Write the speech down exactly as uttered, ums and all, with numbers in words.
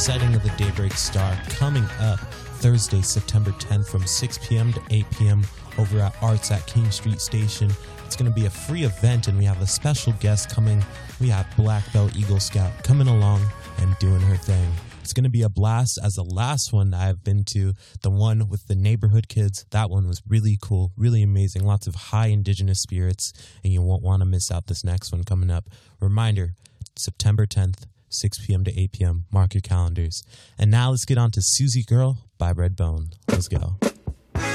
Setting of the Daybreak Star coming up Thursday, September tenth from six p.m. to eight p.m. over at Arts at King Street Station. It's going to be a free event, and we have a special guest coming. We have Black Belt Eagle Scout coming along and doing her thing. It's going to be a blast, as the last one that I've been to, the one with the neighborhood kids, that one was really cool, really amazing. Lots of high indigenous spirits, and you won't want to miss out this next one coming up. Reminder, September tenth, six p.m. to eight p.m. Mark your calendars. And now let's get on to Susie Girl by Redbone. Let's go.